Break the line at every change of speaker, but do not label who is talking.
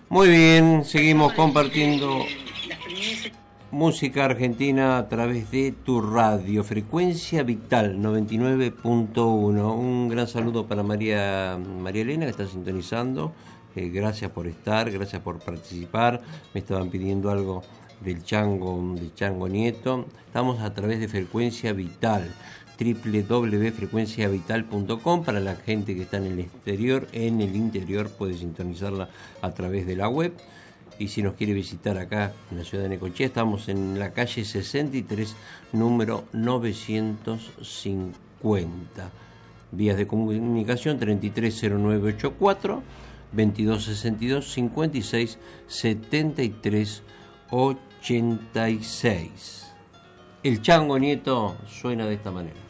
Muy bien, seguimos compartiendo música argentina a través de tu radio, Frecuencia Vital 99.1. Un gran saludo para María Elena, que está sintonizando. Gracias por estar, gracias por participar. Me estaban pidiendo algo del Chango Nieto. Estamos a través de Frecuencia Vital, www.frecuenciavital.com. Para la gente que está en el exterior, en el interior puede sintonizarla a través de la web. Y si nos quiere visitar acá en la ciudad de Necochea, estamos en la calle 63, número 950. Vías de comunicación 330984, 2262 56 73 86. El Chango Nieto suena de esta manera.